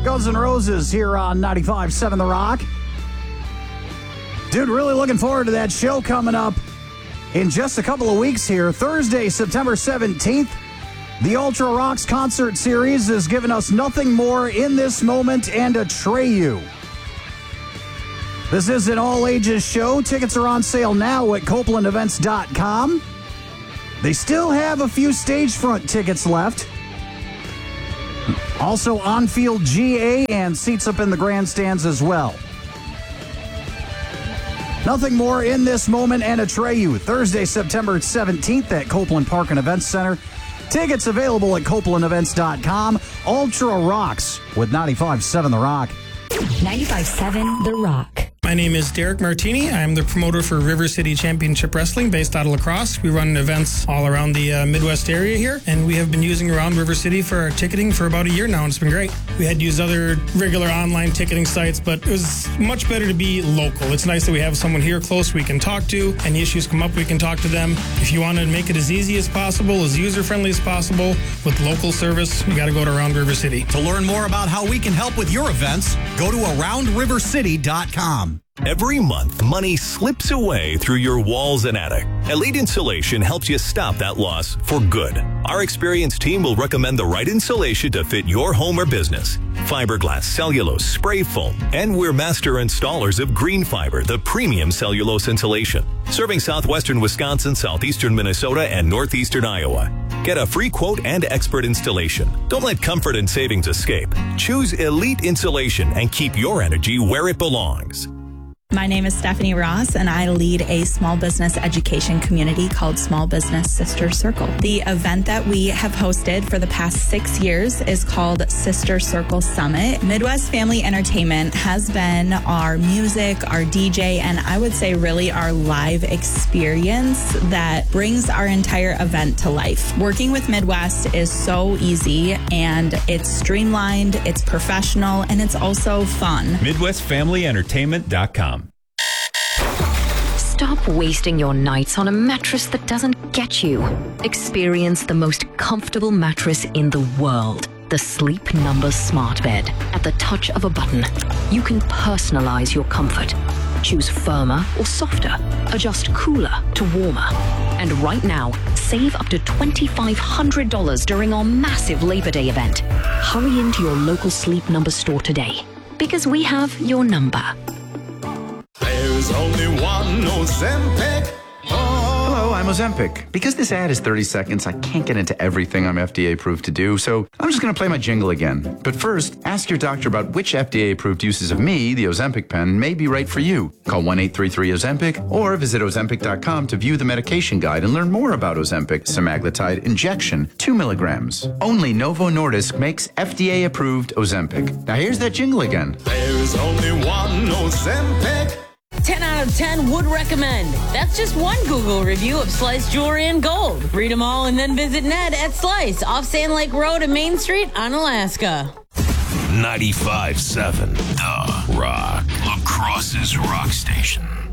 Guns N' Roses here on 95.7 The Rock. Dude, really looking forward to that show coming up in just a couple of weeks here. Thursday, September 17th, the Ultra Rocks concert series has given us Nothing More, In This Moment, and Atreyu. This is an all-ages show. Tickets are on sale now at CopelandEvents.com. They still have a few stage front tickets left. Also on-field GA and seats up in the grandstands as well. Nothing More, In This Moment, and Atreyu. Thursday, September 17th at Copeland Park and Events Center. Tickets available at CopelandEvents.com. Ultra Rocks with 95.7 The Rock. 95.7 The Rock. My name is Derek Martini. I'm the promoter for River City Championship Wrestling based out of La Crosse. We run events all around the Midwest area here, and we have been using Around River City for our ticketing for about a year now, and it's been great. We had to use other regular online ticketing sites, but it was much better to be local. It's nice that we have someone here close we can talk to. Any issues come up, we can talk to them. If you want to make it as easy as possible, as user-friendly as possible, with local service, you got to go to Around River City. To learn more about how we can help with your events, go to AroundRiverCity.com. Every month, money slips away through your walls and attic. Elite Insulation helps you stop that loss for good. Our experienced team will recommend the right insulation to fit your home or business. Fiberglass, cellulose, spray foam, and we're master installers of Green Fiber, the premium cellulose insulation. Serving southwestern Wisconsin, southeastern Minnesota, and northeastern Iowa. Get a free quote and expert installation. Don't let comfort and savings escape. Choose Elite Insulation and keep your energy where it belongs. My name is Stephanie Ross, and I lead a small business education community called Small Business Sister Circle. The event that we have hosted for the past 6 years is called Sister Circle Summit. Midwest Family Entertainment has been our music, our DJ, and I would say really our live experience that brings our entire event to life. Working with Midwest is so easy, and it's streamlined, it's professional, and it's also fun. MidwestFamilyEntertainment.com. Stop wasting your nights on a mattress that doesn't get you. Experience the most comfortable mattress in the world. The Sleep Number Smart Bed. At the touch of a button, you can personalize your comfort. Choose firmer or softer. Adjust cooler to warmer. And right now, save up to $2,500 during our massive Labor Day event. Hurry into your local Sleep Number store today, because we have your number. There's only one Ozempic. Hello, I'm Ozempic. Because this ad is 30 seconds, I can't get into everything I'm FDA approved to do, so I'm just going to play my jingle again. But first, ask your doctor about which FDA approved uses of me, the Ozempic pen, may be right for you. Call 1-833-OZEMPIC or visit Ozempic.com to view the medication guide and learn more about Ozempic semaglutide injection, 2 milligrams. Only Novo Nordisk makes FDA approved Ozempic. Now here's that jingle again. There's only one Ozempic. 10 out of 10 would recommend. That's just one Google review of Slice Jewelry and Gold. Read them all and then visit Ned at Slice off Sand Lake Road and Main Street on Alaska. 95.7 The Rock. La Crosse's Rock Station.